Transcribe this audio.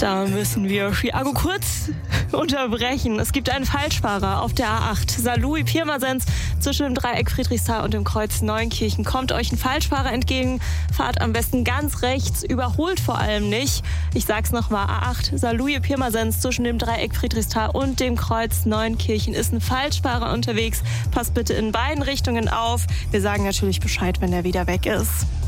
Da müssen wir Chiago kurz unterbrechen. Es gibt einen Falschfahrer auf der A8. Saarlouis-Pirmasens zwischen dem Dreieck Friedrichsthal und dem Kreuz Neunkirchen. Kommt euch ein Falschfahrer entgegen, fahrt am besten ganz rechts, überholt vor allem nicht. Ich sag's nochmal, A8 Saarlouis-Pirmasens zwischen dem Dreieck Friedrichsthal und dem Kreuz Neunkirchen ist ein Falschfahrer unterwegs. Passt bitte in beiden Richtungen auf. Wir sagen natürlich Bescheid, wenn er wieder weg ist.